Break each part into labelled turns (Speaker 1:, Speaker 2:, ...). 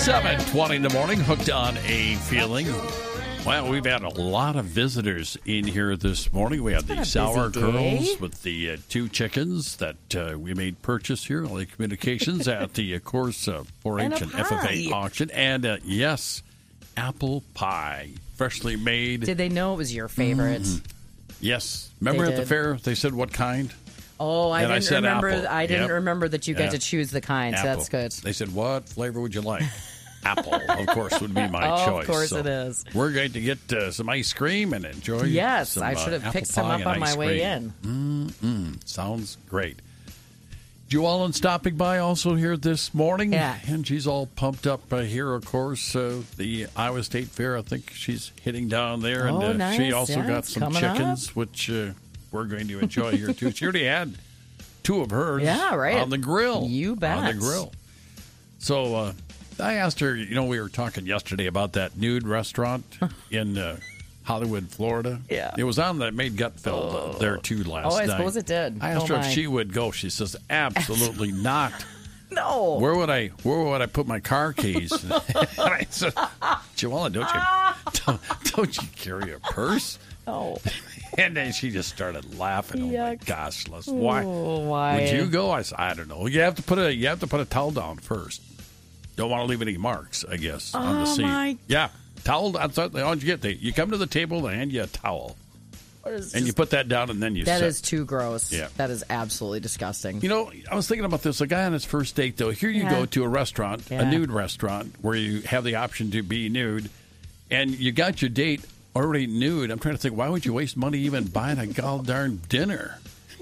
Speaker 1: 7:20 in the morning, hooked on a feeling. Well, we've had a lot of visitors in here this morning. We had the sour girls with the two chickens that we made purchase here, LA Communications, at the Course 4-H and FFA auction. And yes, apple pie, freshly made.
Speaker 2: Did they know it was your favorite?
Speaker 1: Yes. Remember at the fair, they said what kind?
Speaker 2: Oh, I didn't remember.
Speaker 1: Apple.
Speaker 2: I didn't remember that you get to choose the kind. So that's good.
Speaker 1: They said, what flavor would you like? Apple, of course, would be my choice.
Speaker 2: Of course it is.
Speaker 1: We're going to get some ice cream and enjoy
Speaker 2: Yes, I should have picked some up on my way in.
Speaker 1: Sounds great. Joellen stopping by also here this morning.
Speaker 2: Yeah.
Speaker 1: And she's all pumped up here, of course. The Iowa State Fair, I think she's hitting down there.
Speaker 2: Oh,
Speaker 1: and
Speaker 2: nice.
Speaker 1: She also got some chickens,
Speaker 2: up.
Speaker 1: which we're going to enjoy here, too. She already had two of hers on the grill.
Speaker 2: You bet.
Speaker 1: On the grill. So I asked her, we were talking yesterday about that nude restaurant in Hollywood, Florida.
Speaker 2: Yeah.
Speaker 1: It was on that made Gutfeld there, too, last night.
Speaker 2: I suppose it did.
Speaker 1: I asked her if she would go. She says, absolutely not.
Speaker 2: No.
Speaker 1: Where would I put my car keys? And I said, Joellen, don't you carry a purse?
Speaker 2: Oh.
Speaker 1: And then she just started laughing.
Speaker 2: Yuck.
Speaker 1: Oh my gosh, Les, why
Speaker 2: would
Speaker 1: you go? I said, I don't know. You have to put a towel down first. Don't want to leave any marks, I guess, on the seat. Yeah, towel. That's all you get. You come to the table, they hand you a towel, and you put that down, and then you.
Speaker 2: That
Speaker 1: sit.
Speaker 2: is too gross.
Speaker 1: Yeah.
Speaker 2: That is absolutely disgusting.
Speaker 1: I was thinking about this. A guy on his first date, though. Here you go to a restaurant, a nude restaurant, where you have the option to be nude, and you got your date already nude. I'm trying to think, why would you waste money even buying a gall darn dinner?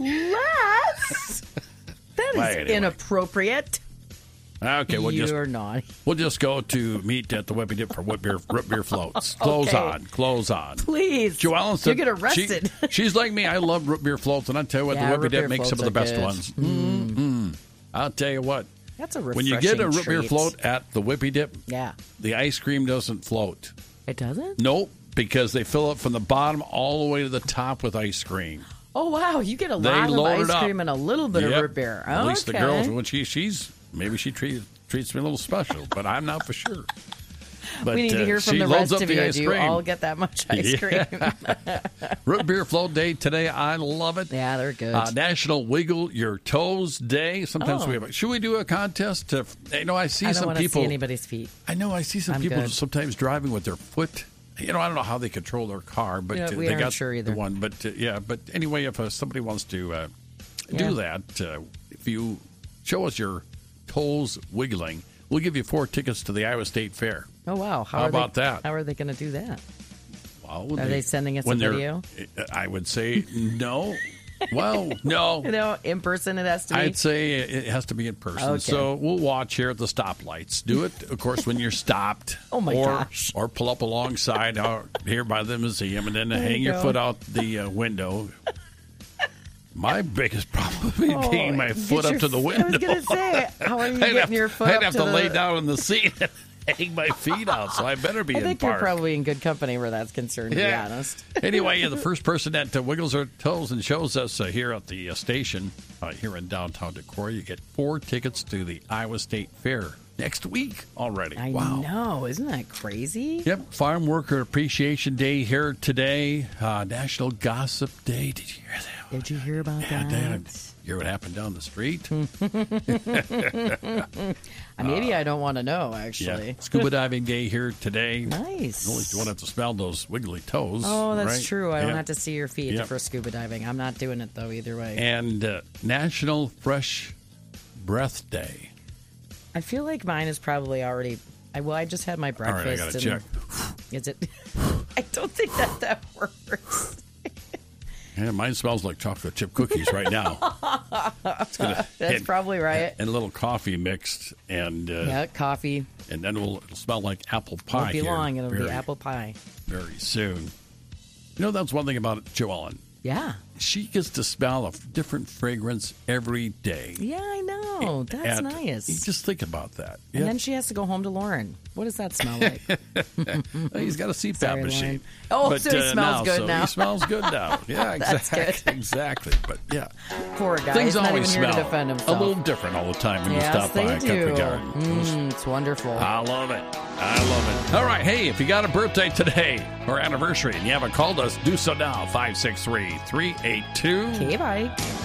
Speaker 2: Les! That is inappropriate.
Speaker 1: Okay,
Speaker 2: You're naughty.
Speaker 1: We'll just go to meet at the Whippy Dip for root beer floats. Clothes on.
Speaker 2: Please.
Speaker 1: Joellen said
Speaker 2: you get arrested.
Speaker 1: She's like me. I love root beer floats, and I tell you what, the Whippy Dip makes some of the best ones. Mm-hmm. I'll tell you what.
Speaker 2: That's a refreshing
Speaker 1: when you get a root beer float at the Whippy Dip, the ice cream doesn't float.
Speaker 2: It doesn't?
Speaker 1: Nope, because they fill it from the bottom all the way to the top with ice cream.
Speaker 2: Oh, wow. You get a lot of ice cream and a little bit of root beer.
Speaker 1: At least the girls, when maybe she treats me a little special, but I'm not for sure. But,
Speaker 2: we need to hear from the rest of you. Do you all get that much ice cream?
Speaker 1: Root beer float day today. I love it.
Speaker 2: Yeah, they're good.
Speaker 1: National Wiggle Your Toes Day. Sometimes we have. Should we do a contest? I see
Speaker 2: some people. I don't want to see anybody's feet.
Speaker 1: I know. I see some people sometimes driving with their foot. I don't know how they control their car, but
Speaker 2: we
Speaker 1: they
Speaker 2: aren't
Speaker 1: got
Speaker 2: sure either.
Speaker 1: the one. But but anyway, if somebody wants to do that, if you show us your toes wiggling, we'll give you 4 tickets to the Iowa State Fair.
Speaker 2: Oh, wow.
Speaker 1: How about that?
Speaker 2: How are they going to do that?
Speaker 1: Well,
Speaker 2: are they sending us a video?
Speaker 1: I would say no. Well, no.
Speaker 2: In person it has to be?
Speaker 1: I'd say it has to be in person.
Speaker 2: Okay.
Speaker 1: So we'll watch here at the stoplights. Do it, of course, when you're stopped.
Speaker 2: Oh, my gosh.
Speaker 1: Or pull up alongside out here by the museum and then hang your foot out the window. My biggest problem would be getting my foot up to the window.
Speaker 2: I was going to say, how are you getting your foot up to the...
Speaker 1: I'd have to lay down in the seat and hang my feet out, so I better be in park.
Speaker 2: I think you're probably in good company where that's concerned, to be honest.
Speaker 1: Anyway, the first person that wiggles her toes and shows us here at the station here in downtown Decorah, you get 4 tickets to the Iowa State Fair next week already.
Speaker 2: I know. Isn't that crazy?
Speaker 1: Yep. Farm Worker Appreciation Day here today. National Gossip Day. Did you hear that?
Speaker 2: Did you hear about that?
Speaker 1: Hear what happened down the street?
Speaker 2: Maybe I don't want to know, actually.
Speaker 1: Yeah. Scuba Diving Day here today.
Speaker 2: Nice.
Speaker 1: At least you won't have to smell those wiggly toes.
Speaker 2: Oh, that's
Speaker 1: right?
Speaker 2: true. I don't have to see your feet for scuba diving. I'm not doing it, though, either way.
Speaker 1: And National Fresh Breath Day.
Speaker 2: I feel like mine is probably already... I just had my breakfast.
Speaker 1: All right, I got to check.
Speaker 2: Is it... I don't think that works.
Speaker 1: Yeah, mine smells like chocolate chip cookies right now.
Speaker 2: That's probably right.
Speaker 1: And a little coffee mixed. And
Speaker 2: coffee.
Speaker 1: And then it'll smell like apple pie.
Speaker 2: Won't be long. It'll be apple pie.
Speaker 1: Very soon. That's one thing about Joellen.
Speaker 2: Yeah.
Speaker 1: she gets to smell a different fragrance every day.
Speaker 2: Yeah, I know. That's nice.
Speaker 1: You just think about that.
Speaker 2: And then she has to go home to Lauren. What does that smell like?
Speaker 1: He's got a CPAP machine.
Speaker 2: Lauren. Oh, so he smells good now.
Speaker 1: He smells good now. Yeah, exactly.
Speaker 2: That's good.
Speaker 1: Exactly. But yeah.
Speaker 2: Poor guy.
Speaker 1: Things
Speaker 2: He's not
Speaker 1: always
Speaker 2: even here
Speaker 1: smell
Speaker 2: to defend
Speaker 1: a
Speaker 2: himself.
Speaker 1: little different all the time when you stop by
Speaker 2: they
Speaker 1: a country
Speaker 2: do.
Speaker 1: garden.
Speaker 2: It's wonderful.
Speaker 1: I love it. I love it. All right. Hey, if you got a birthday today or anniversary and you haven't called us, do so now. 563-382.
Speaker 2: Okay, bye.